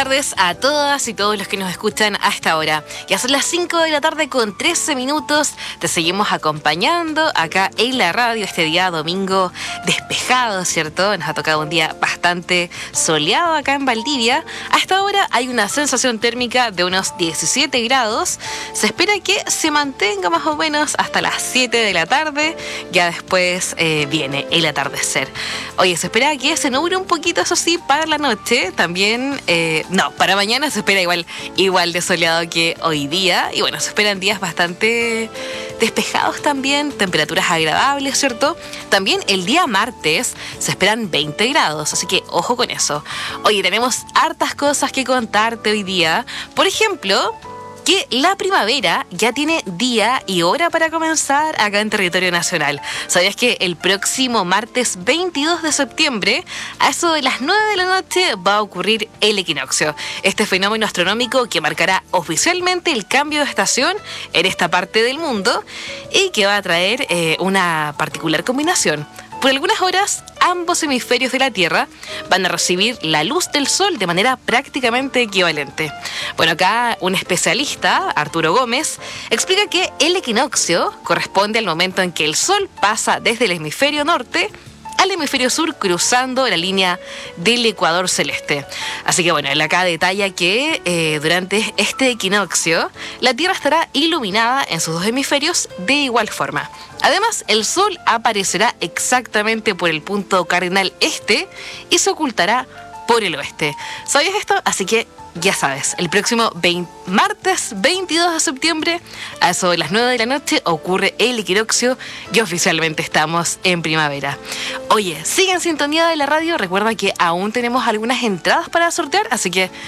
tardes a todas y todos los que nos escuchan a esta hora. Ya son las 5 de la tarde con 13 minutos. Te seguimos acompañando acá en la radio este día domingo despejado, ¿cierto? Nos ha tocado un día bastante soleado acá en Valdivia. A esta hora hay una sensación térmica de unos 17 grados. Se espera que se mantenga más o menos hasta las 7 de la tarde. Ya después viene el atardecer. Oye, se espera que se nuble un poquito, eso sí, para la noche. También, para mañana se espera igual de soleado que hoy día. Y bueno, se esperan días bastante despejados también, temperaturas agradables, ¿cierto? También el día martes se esperan 20 grados, así que ojo con eso. Oye, tenemos hartas cosas que contarte hoy día. Por ejemplo, que la primavera ya tiene día y hora para comenzar acá en territorio nacional. ¿Sabías que el próximo martes 22 de septiembre, a eso de las 9 de la noche, va a ocurrir el equinoccio? Este fenómeno astronómico que marcará oficialmente el cambio de estación en esta parte del mundo y que va a traer una particular combinación. Por algunas horas, ambos hemisferios de la Tierra van a recibir la luz del Sol de manera prácticamente equivalente. Bueno, acá un especialista, Arturo Gómez, explica que el equinoccio corresponde al momento en que el Sol pasa desde el hemisferio norte al hemisferio sur cruzando la línea del ecuador celeste. Así que bueno, él acá detalla que durante este equinoccio la Tierra estará iluminada en sus dos hemisferios de igual forma. Además, el Sol aparecerá exactamente por el punto cardinal este y se ocultará por el oeste. ¿Sabías esto? Así que ya sabes, el próximo martes 22 de septiembre, a eso de las 9 de la noche, ocurre el equinoccio y oficialmente estamos en primavera. Oye, sigue en sintonía de la radio. Recuerda que aún tenemos algunas entradas para sortear, así que